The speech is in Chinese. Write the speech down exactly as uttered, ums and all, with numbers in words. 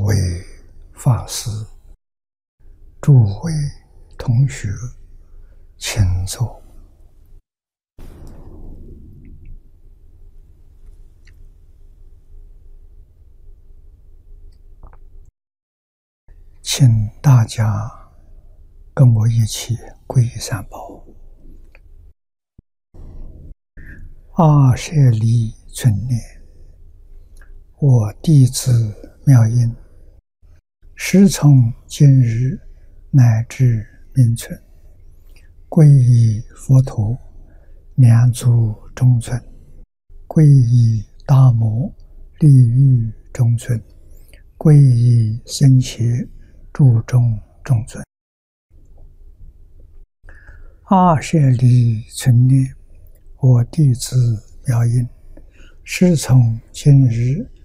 位法师、诸位同学，请坐。请大家跟我一起皈依三宝。阿舍利存念，我弟子妙音，时从今日乃至明存，皈依佛陀，两足中尊；皈依大摩，利欲中尊；皈依僧伽，注中中尊。阿舍利存念，我弟子妙音，时从今日